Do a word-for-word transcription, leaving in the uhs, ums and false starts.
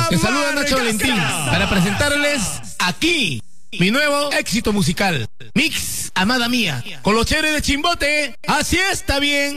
Te saluda Nacho Valentín para presentarles aquí mi nuevo éxito musical, Mix Amada Mía, con los chéveres de Chimbote. Así está bien.